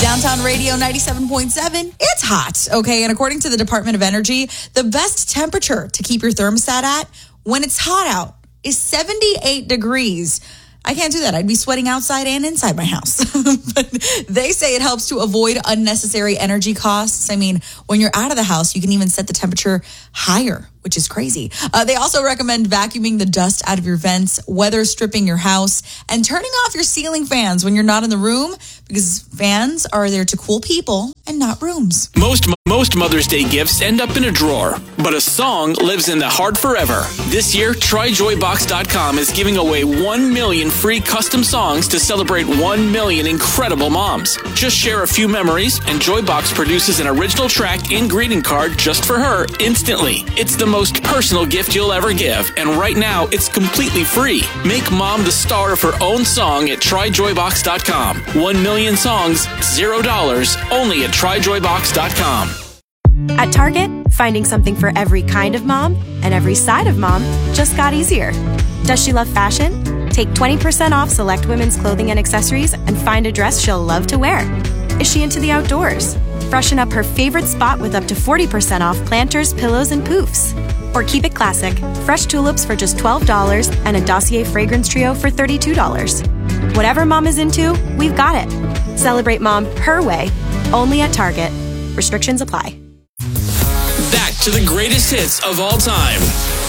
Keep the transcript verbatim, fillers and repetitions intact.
Downtown Radio ninety-seven point seven. It's hot, okay? And according to the Department of Energy, the best temperature to keep your thermostat at when it's hot out is seventy-eight degrees. I can't do that. I'd be sweating outside and inside my house. But they say it helps to avoid unnecessary energy costs. I mean, when you're out of the house, you can even set the temperature higher, which is crazy. Uh, they also recommend vacuuming the dust out of your vents, weather stripping your house, and turning off your ceiling fans when you're not in the room, because fans are there to cool people and not rooms. Most most Mother's Day gifts end up in a drawer, but a song lives in the heart forever. This year, Try Joy Box dot com is giving away one million free custom songs to celebrate one million incredible moms. Just share a few memories, and Joybox produces an original track and greeting card just for her instantly. It's the most personal gift you'll ever give, and right now, it's completely free. Make mom the star of her own song at Try Joy Box dot com. One million songs, zero dollars, only at Try Joy Box dot com. At Target, finding something for every kind of mom and every side of mom just got easier. Does she love fashion? Take twenty percent off select women's clothing and accessories and find a dress she'll love to wear. Is she into the outdoors? Freshen up her favorite spot with up to forty percent off planters, pillows, and poofs. Or keep it classic, fresh tulips for just twelve dollars and a Dossier fragrance trio for thirty-two dollars. Whatever mom is into, we've got it. Celebrate mom her way, only at Target. Restrictions apply. Back to the greatest hits of all time.